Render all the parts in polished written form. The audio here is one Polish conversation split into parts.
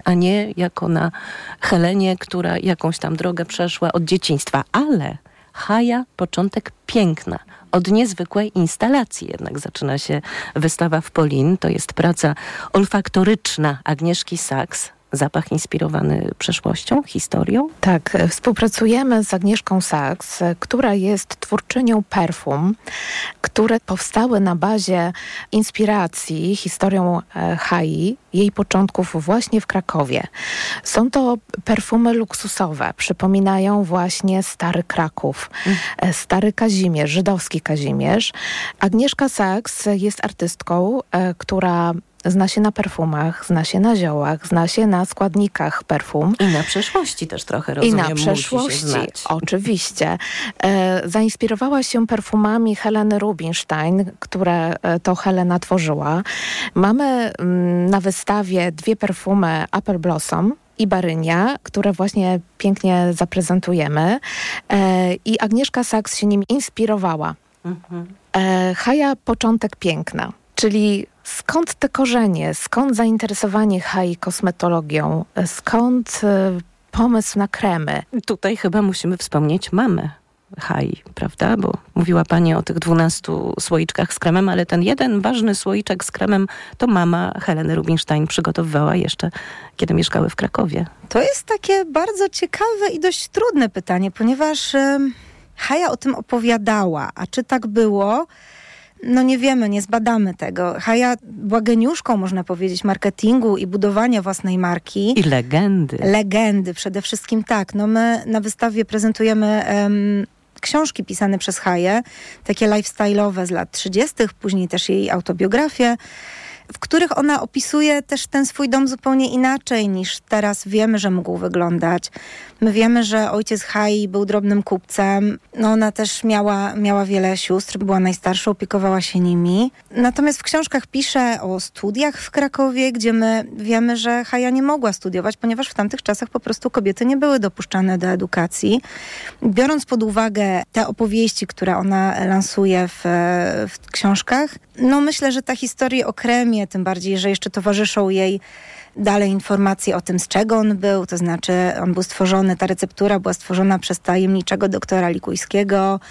a nie jako na Helenie, która jakąś tam drogę przeszła od dzieciństwa. Ale Haja, początek piękna. Od niezwykłej instalacji jednak zaczyna się wystawa w Polin. To jest praca olfaktoryczna Agnieszki Saks. Zapach inspirowany przeszłością, historią? Tak, współpracujemy z Agnieszką Saks, która jest twórczynią perfum, które powstały na bazie inspiracji historią Hai, jej początków właśnie w Krakowie. Są to perfumy luksusowe, przypominają właśnie stary Kraków, stary Kazimierz, żydowski Kazimierz. Agnieszka Saks jest artystką, która zna się na perfumach, zna się na ziołach, zna się na składnikach perfum. I na przeszłości też trochę, rozumiem, I na przeszłości, oczywiście. Zainspirowała się perfumami Heleny Rubinstein, które to Helena tworzyła. Mamy na wystawie 2 perfumy Apple Blossom i Barynia, które właśnie pięknie zaprezentujemy. I Agnieszka Saks się nimi inspirowała. Haja, początek piękna. Czyli skąd te korzenie, skąd zainteresowanie Hai kosmetologią, skąd pomysł na kremy? Tutaj chyba musimy wspomnieć mamę Hai, prawda? Bo mówiła pani o tych 12 słoiczkach z kremem, ale ten jeden ważny słoiczek z kremem to mama Heleny Rubinstein przygotowywała jeszcze, kiedy mieszkały w Krakowie. To jest takie bardzo ciekawe i dość trudne pytanie, ponieważ Haja o tym opowiadała, a czy tak było? No nie wiemy, nie zbadamy tego. Haja była geniuszką, można powiedzieć, marketingu i budowania własnej marki. I legendy. Legendy przede wszystkim, tak. No my na wystawie prezentujemy książki pisane przez Haję, takie lifestyle'owe z lat 30., później też jej autobiografię, w których ona opisuje też ten swój dom zupełnie inaczej niż teraz wiemy, że mógł wyglądać. My wiemy, że ojciec Hai był drobnym kupcem. No ona też miała wiele sióstr, była najstarsza, opiekowała się nimi. Natomiast w książkach pisze o studiach w Krakowie, gdzie my wiemy, że Haja nie mogła studiować, ponieważ w tamtych czasach po prostu kobiety nie były dopuszczane do edukacji. Biorąc pod uwagę te opowieści, które ona lansuje w książkach, no myślę, że ta historia o kremie, tym bardziej, że jeszcze towarzyszą jej dalej informacje o tym, z czego on był, to znaczy on był stworzony, ta receptura była stworzona przez tajemniczego doktora Likujskiego,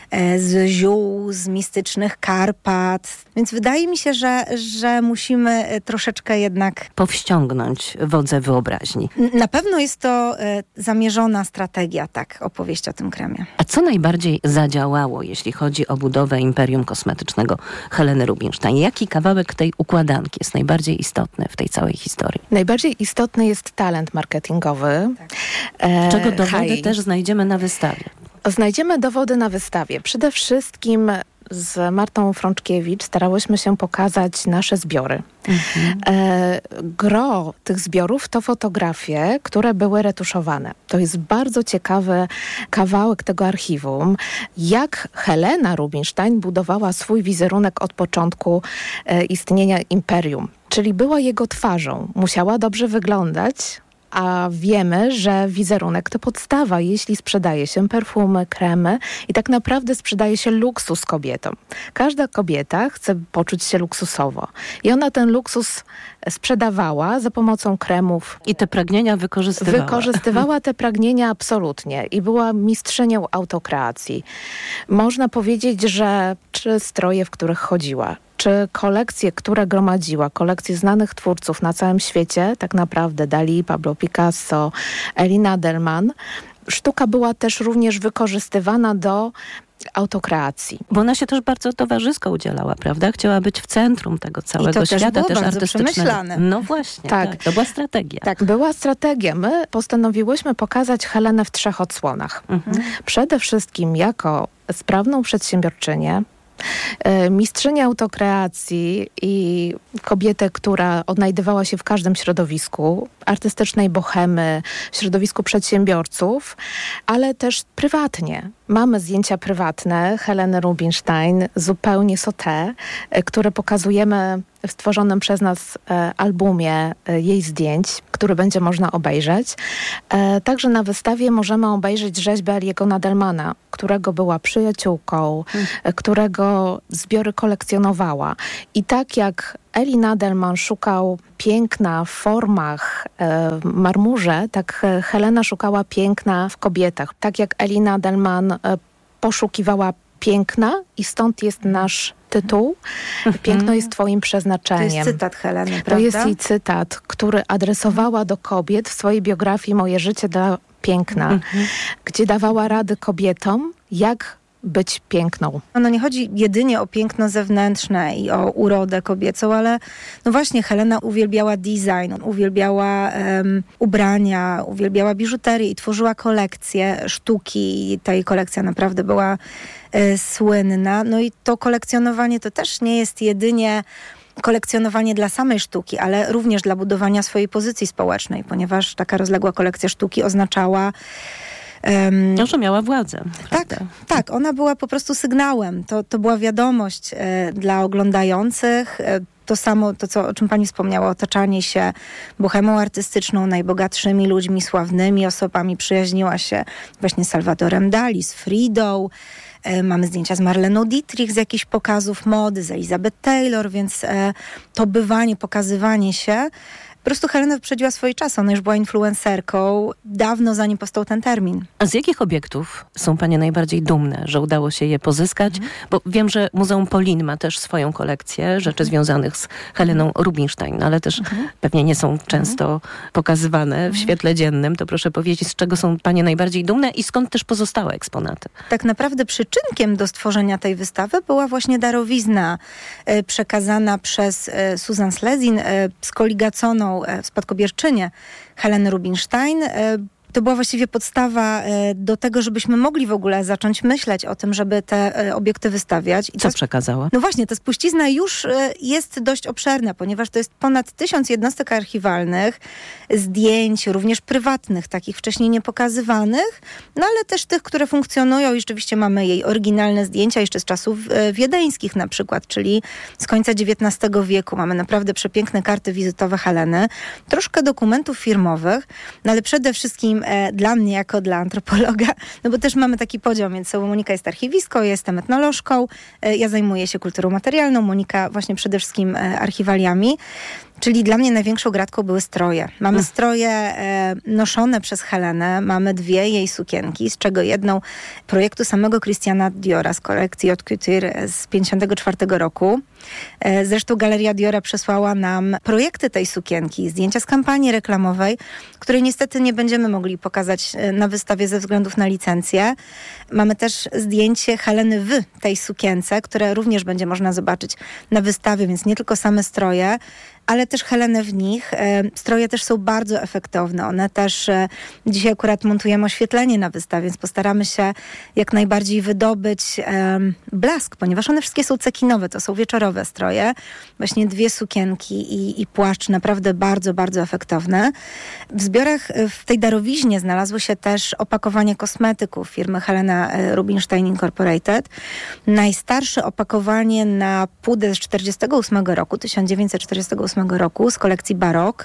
z ziół, z mistycznych Karpat. Więc wydaje mi się, że musimy troszeczkę jednak powściągnąć wodze wyobraźni. Na pewno jest to zamierzona strategia, tak, opowieść o tym kremie. A co najbardziej zadziałało, jeśli chodzi o budowę imperium kosmetycznego Heleny Rubinstein? Jaki kawałek tej układanki jest najbardziej istotny w tej całej historii? Najbardziej istotny jest talent marketingowy. Tak. Czego dowody też znajdziemy na wystawie? Znajdziemy dowody na wystawie. Przede wszystkim z Martą Frączkiewicz starałyśmy się pokazać nasze zbiory. Gro tych zbiorów to fotografie, które były retuszowane. To jest bardzo ciekawy kawałek tego archiwum, jak Helena Rubinstein budowała swój wizerunek od początku istnienia imperium. Czyli była jego twarzą. Musiała dobrze wyglądać, a wiemy, że wizerunek to podstawa, jeśli sprzedaje się perfumy, kremy i tak naprawdę sprzedaje się luksus kobietom. Każda kobieta chce poczuć się luksusowo i ona ten luksus sprzedawała za pomocą kremów. I te pragnienia wykorzystywała. Wykorzystywała te pragnienia absolutnie i była mistrzynią autokreacji. Można powiedzieć, że czy stroje, w których chodziła, czy kolekcje, które gromadziła, kolekcje znanych twórców na całym świecie, tak naprawdę Dali, Pablo Picasso, Elina Delman, sztuka była też również wykorzystywana do autokreacji. Bo ona się też bardzo towarzysko udzielała, prawda? Chciała być w centrum tego całego świata, też artystycznego. No właśnie, tak. To była strategia. Tak, była strategia. My postanowiłyśmy pokazać Helenę w 3 odsłonach. Przede wszystkim jako sprawną przedsiębiorczynię, mistrzynię autokreacji i kobietę, która odnajdywała się w każdym środowisku, artystycznej bohemy, środowisku przedsiębiorców, ale też prywatnie. Mamy zdjęcia prywatne Heleny Rubinstein, zupełnie sauté, które pokazujemy w stworzonym przez nas albumie jej zdjęć, który będzie można obejrzeć. Także na wystawie możemy obejrzeć rzeźbę Eliego Nadelmana, którego była przyjaciółką, którego zbiory kolekcjonowała. I tak jak Elie Nadelman szukał piękna w formach, marmurze, tak Helena szukała piękna w kobietach. Tak jak Elie Nadelman poszukiwała piękna i stąd jest nasz tytuł. Piękno jest twoim przeznaczeniem. To jest cytat Heleny, prawda? To jest jej cytat, który adresowała do kobiet w swojej biografii Moje życie dla piękna, gdzie dawała rady kobietom, jak być piękną. No nie chodzi jedynie o piękno zewnętrzne i o urodę kobiecą, ale no właśnie Helena uwielbiała design, uwielbiała ubrania, uwielbiała biżuterię i tworzyła kolekcję sztuki. Ta jej kolekcja naprawdę była słynna. No i to kolekcjonowanie to też nie jest jedynie kolekcjonowanie dla samej sztuki, ale również dla budowania swojej pozycji społecznej, ponieważ taka rozległa kolekcja sztuki oznaczała że miała władzę. Tak, ona była po prostu sygnałem. To była wiadomość dla oglądających. To samo, o czym pani wspomniała, otaczanie się bohemą artystyczną, najbogatszymi ludźmi, sławnymi osobami. Przyjaźniła się właśnie z Salvadorem Dali, z Fridą. Mamy zdjęcia z Marleną Dietrich z jakichś pokazów mody, z Elizabeth Taylor, więc to bywanie, pokazywanie się. Po prostu Helena wyprzedziła swoje czasy. Ona już była influencerką dawno zanim powstał ten termin. A z jakich obiektów są panie najbardziej dumne, że udało się je pozyskać? Bo wiem, że Muzeum Polin ma też swoją kolekcję rzeczy związanych z Heleną Rubinstein, ale też pewnie nie są często pokazywane w świetle dziennym. To proszę powiedzieć, z czego są panie najbardziej dumne i skąd też pozostałe eksponaty? Tak naprawdę przyczynkiem do stworzenia tej wystawy była właśnie darowizna przekazana przez Susan Slezin, skoligaconą spadkobierczynię Heleny Rubinstein. To była właściwie podstawa do tego, żebyśmy mogli w ogóle zacząć myśleć o tym, żeby te obiekty wystawiać. I co przekazała? No właśnie, ta spuścizna już jest dość obszerna, ponieważ to jest ponad 1000 jednostek archiwalnych, zdjęć, również prywatnych, takich wcześniej niepokazywanych, no ale też tych, które funkcjonują i rzeczywiście mamy jej oryginalne zdjęcia jeszcze z czasów wiedeńskich na przykład, czyli z końca XIX wieku. Mamy naprawdę przepiękne karty wizytowe Heleny, troszkę dokumentów firmowych, no ale przede wszystkim dla mnie, jako dla antropologa, no bo też mamy taki podział między sobą. Monika jest archiwistką, ja jestem etnolożką, ja zajmuję się kulturą materialną, Monika właśnie przede wszystkim archiwaliami. Czyli dla mnie największą gratką były stroje. Mamy stroje noszone przez Helenę, mamy 2 jej sukienki, z czego jedną projektu samego Christiana Diora z kolekcji Haute Couture z 1954 roku. Zresztą Galeria Diora przesłała nam projekty tej sukienki, zdjęcia z kampanii reklamowej, której niestety nie będziemy mogli pokazać na wystawie ze względów na licencję. Mamy też zdjęcie Heleny w tej sukience, które również będzie można zobaczyć na wystawie, więc nie tylko same stroje, ale też Helenę w nich. Stroje też są bardzo efektowne. One też, dzisiaj akurat montujemy oświetlenie na wystawie, więc postaramy się jak najbardziej wydobyć blask, ponieważ one wszystkie są cekinowe, to są wieczorowe stroje. Właśnie 2 sukienki i płaszcz naprawdę bardzo, bardzo efektowne. W zbiorach w tej darowiźnie znalazły się też opakowania kosmetyków firmy Helena Rubinstein Incorporated. Najstarsze opakowanie na pudę z 1948 roku, 1948 roku z kolekcji Barok,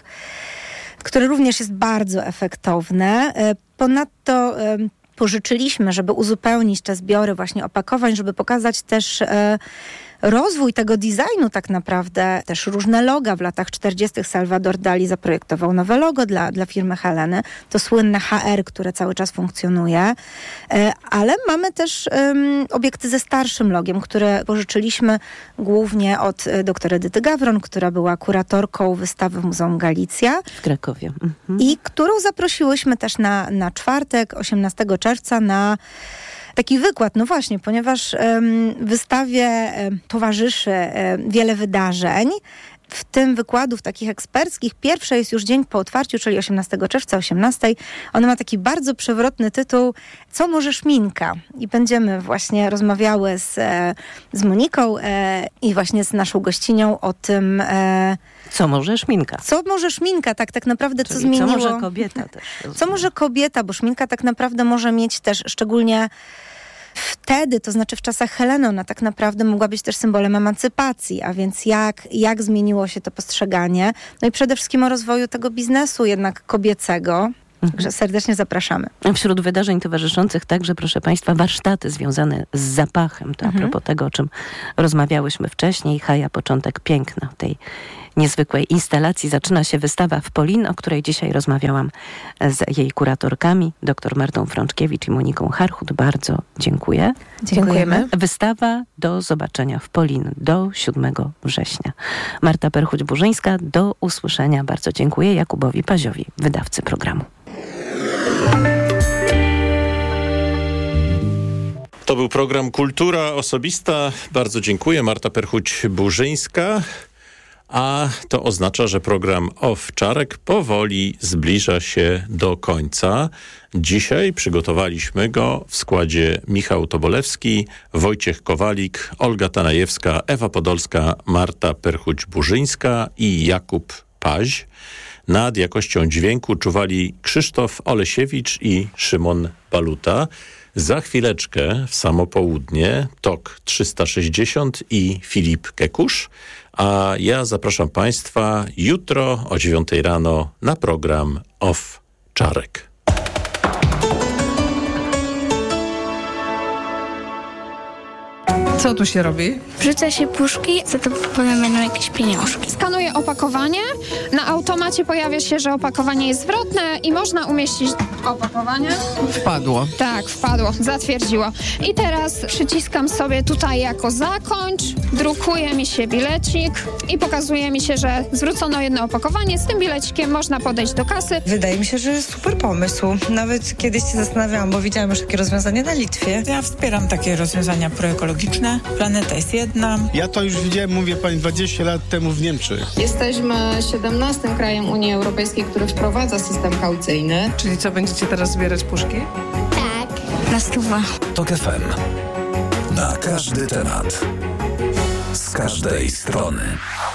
które również jest bardzo efektowne. Ponadto pożyczyliśmy, żeby uzupełnić te zbiory właśnie opakowań, żeby pokazać też rozwój tego designu tak naprawdę. Też różne loga w latach 40. Salvador Dali zaprojektował nowe logo dla firmy Heleny. To słynne HR, które cały czas funkcjonuje. Ale mamy też obiekty ze starszym logiem, które pożyczyliśmy głównie od dr Edyty Gawron, która była kuratorką wystawy w Muzeum Galicja. W Krakowie. I którą zaprosiłyśmy też na czwartek, 18 czerwca na taki wykład, no właśnie, ponieważ wystawie towarzyszy wiele wydarzeń, w tym wykładów takich eksperckich. Pierwsze jest już dzień po otwarciu, czyli 18 czerwca, 18. Ona ma taki bardzo przewrotny tytuł Co może szminka? I będziemy właśnie rozmawiały z Moniką i właśnie z naszą gościnią o tym... Co może szminka? Co może szminka, tak naprawdę czyli co zmieniło... Co może kobieta też? Co może kobieta, bo szminka tak naprawdę może mieć też szczególnie... Wtedy, to znaczy w czasach Heleny, ona tak naprawdę mogła być też symbolem emancypacji, a więc jak zmieniło się to postrzeganie. No i przede wszystkim o rozwoju tego biznesu jednak kobiecego. Także serdecznie zapraszamy. Wśród wydarzeń towarzyszących także, proszę Państwa, warsztaty związane z zapachem. To a propos tego, o czym rozmawiałyśmy wcześniej. Haja, początek piękna tej niezwykłej instalacji. Zaczyna się wystawa w Polin, o której dzisiaj rozmawiałam z jej kuratorkami, dr Martą Frączkiewicz i Moniką Harchut. Bardzo dziękuję. Dziękujemy. Wystawa do zobaczenia w Polin do 7 września. Marta Perchuć-Burzyńska, do usłyszenia. Bardzo dziękuję Jakubowi Paziowi, wydawcy programu. To był program Kultura Osobista. Bardzo dziękuję. Marta Perchuć-Burzyńska. A to oznacza, że program Owczarek powoli zbliża się do końca. Dzisiaj przygotowaliśmy go w składzie Michał Tobolewski, Wojciech Kowalik, Olga Tanajewska, Ewa Podolska, Marta Perchuć-Burzyńska i Jakub Paź. Nad jakością dźwięku czuwali Krzysztof Olesiewicz i Szymon Baluta. Za chwileczkę w samo południe TOK 360 i Filip Kekusz. A ja zapraszam Państwa jutro o 9 rano na program Owczarek. Co tu się robi? Wrzuca się puszki, za to potem będą jakieś pieniążki. Skanuję opakowanie. Na automacie pojawia się, że opakowanie jest zwrotne i można umieścić opakowanie. Wpadło. Tak, wpadło, zatwierdziło. I teraz przyciskam sobie tutaj jako zakończ, drukuje mi się bilecik i pokazuje mi się, że zwrócono jedno opakowanie. Z tym bilecikiem można podejść do kasy. Wydaje mi się, że jest super pomysł. Nawet kiedyś się zastanawiałam, bo widziałam już takie rozwiązanie na Litwie. Ja wspieram takie rozwiązania proekologiczne. Planeta jest jedna. Ja to już widziałem, mówię pani, 20 lat temu w Niemczech. Jesteśmy 17 krajem Unii Europejskiej, który wprowadza system kaucyjny. Czyli co, będziecie teraz zbierać puszki? Tak, na 100. TOK FM. Na każdy temat. Z każdej strony.